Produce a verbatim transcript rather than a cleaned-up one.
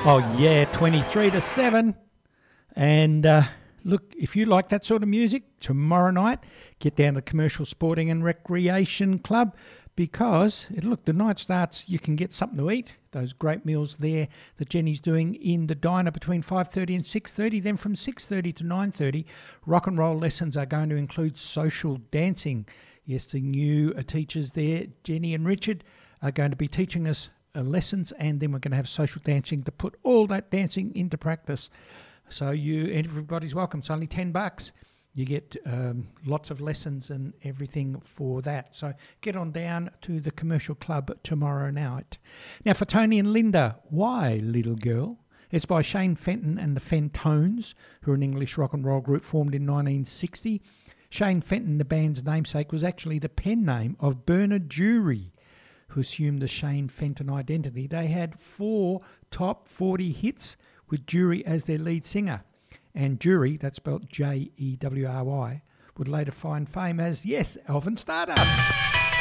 Oh, yeah, twenty-three to seven. And uh, look, if you like that sort of music, tomorrow night, get down to the Commercial Sporting and Recreation Club because, look, the night starts, you can get something to eat. Those great meals there that Jenny's doing in the diner between five thirty and six thirty. Then from six thirty to nine thirty, rock and roll lessons are going to include social dancing. Yes, the new uh, teachers there, Jenny and Richard, are going to be teaching us uh, lessons, and then we're going to have social dancing to put all that dancing into practice. So you, everybody's welcome. It's only ten bucks. You get um, lots of lessons and everything for that. So get on down to the Commercial Club tomorrow night. Now for Tony and Linda, Why Little Girl? It's by Shane Fenton and the Fentones, who are an English rock and roll group formed in nineteen sixty. Shane Fenton, the band's namesake, was actually the pen name of Bernard Jury, who assumed the Shane Fenton identity. They had four top forty hits with Jury as their lead singer. And Jury, that's spelled J E W R Y, would later find fame as, yes, Elvin Stardust.